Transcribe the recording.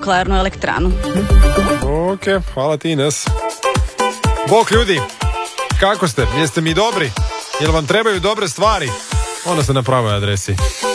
nuklearnu elektranu. Ok, hvala ti, Ines. Bok ljudi, kako ste? Jeste mi dobri? Jel vam trebaju dobre stvari? Onda ste na pravoj adresi.